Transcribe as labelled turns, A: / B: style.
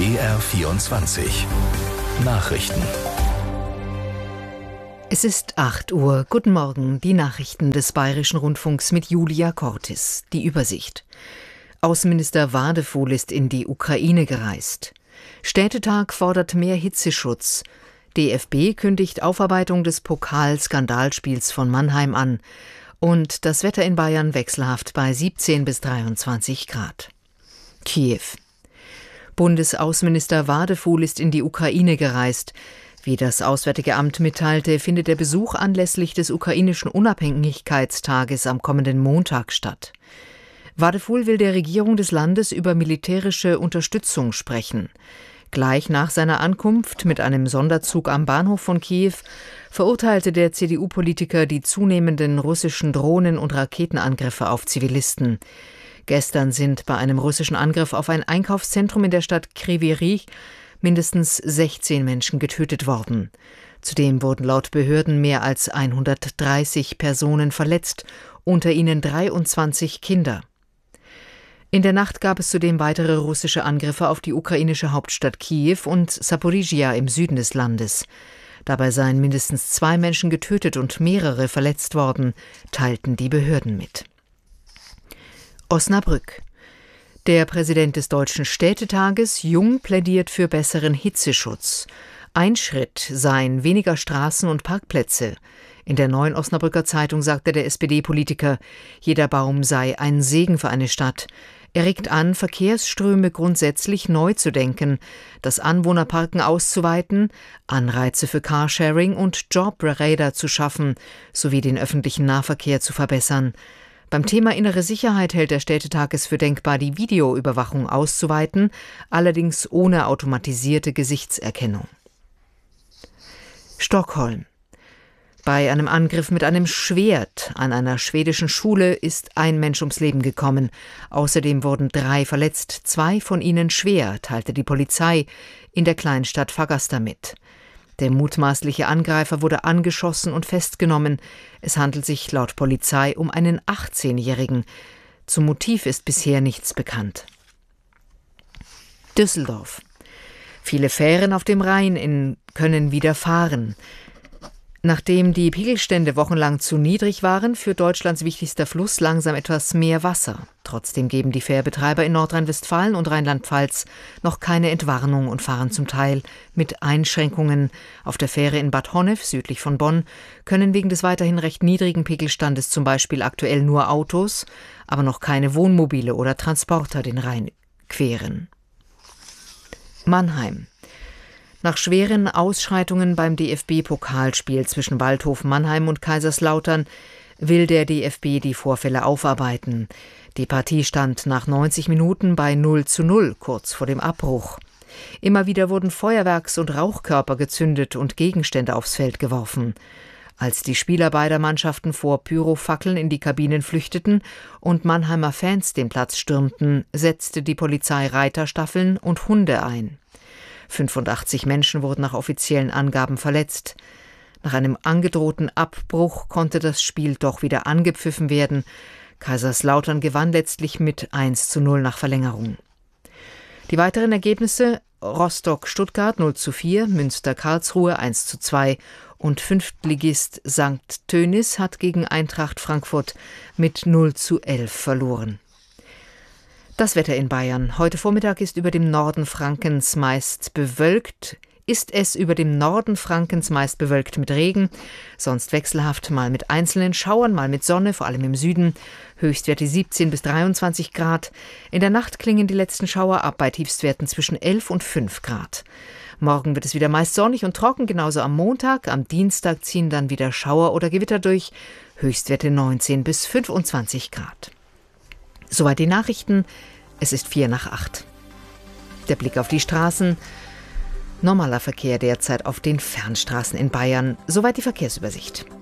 A: BR24 Nachrichten.
B: Es ist 8 Uhr. Guten Morgen. Die Nachrichten des Bayerischen Rundfunks mit Julia Cortis. Die Übersicht. Außenminister Wadefuhl ist in die Ukraine gereist. Städtetag fordert mehr Hitzeschutz. DFB kündigt Aufarbeitung des Pokal-Skandalspiels von Mannheim an. Und das Wetter in Bayern wechselhaft bei 17 bis 23 Grad. Kiew. Bundesaußenminister Wadefuhl ist in die Ukraine gereist. Wie das Auswärtige Amt mitteilte, findet der Besuch anlässlich des ukrainischen Unabhängigkeitstages am kommenden Montag statt. Wadefuhl will der Regierung des Landes über militärische Unterstützung sprechen. Gleich nach seiner Ankunft mit einem Sonderzug am Bahnhof von Kiew verurteilte der CDU-Politiker die zunehmenden russischen Drohnen- und Raketenangriffe auf Zivilisten. Gestern sind bei einem russischen Angriff auf ein Einkaufszentrum in der Stadt Kryvyi Rih mindestens 16 Menschen getötet worden. Zudem wurden laut Behörden mehr als 130 Personen verletzt, unter ihnen 23 Kinder. In der Nacht gab es zudem weitere russische Angriffe auf die ukrainische Hauptstadt Kiew und Saporischschja im Süden des Landes. Dabei seien mindestens 2 Menschen getötet und mehrere verletzt worden, teilten die Behörden mit. Osnabrück. Der Präsident des Deutschen Städtetages, Jung, plädiert für besseren Hitzeschutz. Ein Schritt seien weniger Straßen und Parkplätze. In der Neuen Osnabrücker Zeitung sagte der SPD-Politiker, jeder Baum sei ein Segen für eine Stadt. Er regt an, Verkehrsströme grundsätzlich neu zu denken, das Anwohnerparken auszuweiten, Anreize für Carsharing und Jobräder zu schaffen, sowie den öffentlichen Nahverkehr zu verbessern. Beim Thema innere Sicherheit hält der Städtetag es für denkbar, die Videoüberwachung auszuweiten, allerdings ohne automatisierte Gesichtserkennung. Stockholm. Bei einem Angriff mit einem Schwert an einer schwedischen Schule ist ein Mensch ums Leben gekommen. Außerdem wurden 3 verletzt, 2 von ihnen schwer, teilte die Polizei in der Kleinstadt Fagersta mit. Der mutmaßliche Angreifer wurde angeschossen und festgenommen. Es handelt sich laut Polizei um einen 18-Jährigen. Zum Motiv ist bisher nichts bekannt. Düsseldorf. Viele Fähren auf dem Rhein können wieder fahren. Nachdem die Pegelstände wochenlang zu niedrig waren, führt Deutschlands wichtigster Fluss langsam etwas mehr Wasser. Trotzdem geben die Fährbetreiber in Nordrhein-Westfalen und Rheinland-Pfalz noch keine Entwarnung und fahren zum Teil mit Einschränkungen. Auf der Fähre in Bad Honnef, südlich von Bonn, können wegen des weiterhin recht niedrigen Pegelstandes zum Beispiel aktuell nur Autos, aber noch keine Wohnmobile oder Transporter den Rhein queren. Mannheim. Nach schweren Ausschreitungen beim DFB-Pokalspiel zwischen Waldhof Mannheim und Kaiserslautern will der DFB die Vorfälle aufarbeiten. Die Partie stand nach 90 Minuten bei 0:0, kurz vor dem Abbruch. Immer wieder wurden Feuerwerks- und Rauchkörper gezündet und Gegenstände aufs Feld geworfen. Als die Spieler beider Mannschaften vor Pyrofackeln in die Kabinen flüchteten und Mannheimer Fans den Platz stürmten, setzte die Polizei Reiterstaffeln und Hunde ein. 85 Menschen wurden nach offiziellen Angaben verletzt. Nach einem angedrohten Abbruch konnte das Spiel doch wieder angepfiffen werden. Kaiserslautern gewann letztlich mit 1:0 nach Verlängerung. Die weiteren Ergebnisse: Rostock-Stuttgart 0:4, Münster-Karlsruhe 1:2 und Fünftligist St. Tönis hat gegen Eintracht Frankfurt mit 0:11 verloren. Das Wetter in Bayern. Heute Vormittag ist es über dem Norden Frankens meist bewölkt mit Regen, sonst wechselhaft, mal mit einzelnen Schauern, mal mit Sonne, vor allem im Süden. Höchstwerte 17 bis 23 Grad. In der Nacht klingen die letzten Schauer ab bei Tiefstwerten zwischen 11 und 5 Grad. Morgen wird es wieder meist sonnig und trocken, genauso am Montag. Am Dienstag ziehen dann wieder Schauer oder Gewitter durch. Höchstwerte 19 bis 25 Grad. Soweit die Nachrichten. Es ist 7:45. Der Blick auf die Straßen. Normaler Verkehr derzeit auf den Fernstraßen in Bayern. Soweit die Verkehrsübersicht.